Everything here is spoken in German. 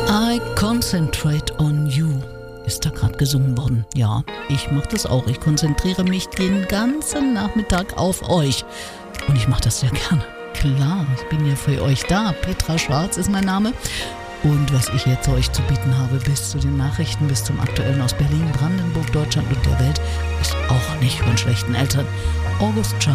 I concentrate on you. Ist da gerade gesungen worden? Ja, ich mache das auch. Ich konzentriere mich den ganzen Nachmittag auf euch. Und ich mache das sehr gerne. Klar, ich bin ja für euch da. Petra Schwarz ist mein Name. Und was ich jetzt euch zu bieten habe, bis zu den Nachrichten, bis zum Aktuellen aus Berlin, Brandenburg, Deutschland und der Welt, ist auch nicht von schlechten Eltern. August Charles.